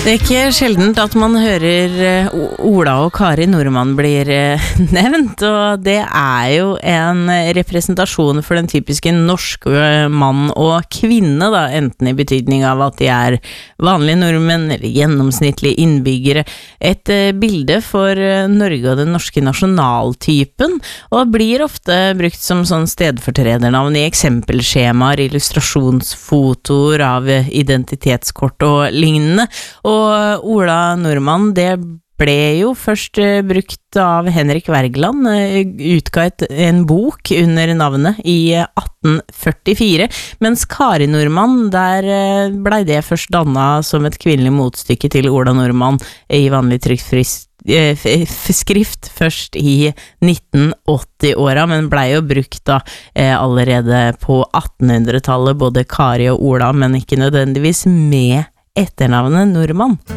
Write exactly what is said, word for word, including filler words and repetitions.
Det er ikke sjeldent at man hører Ola og Kari Nordmann blir nevnt, og det er jo en representasjon for den typiske norske mann og kvinne, da, enten i betydning av at de er vanlige nordmenn eller gjennomsnittlige innbyggere. Et bilde for Norge og den norske nasjonaltypen, og blir ofte brukt som sånn stedfortredernavn i eksempelskjemaer, illustrasjonsfotoer av identitetskort og lignende. Og Ola Nordmann, det ble jo først brukt av Henrik Wergeland, utga en bok under navnet i atten førtifire, mens Kari Nordmann, der ble det først dannet som et kvinnelig motstykke til Ola Nordmann i vanlig trykkfrist skrift først i nitten åtti-åra, men ble jo brukt da eh, allerede på attenhundretallet, både Kari og Ola, men ikke nødvendigvis med etternavnet Nordmann.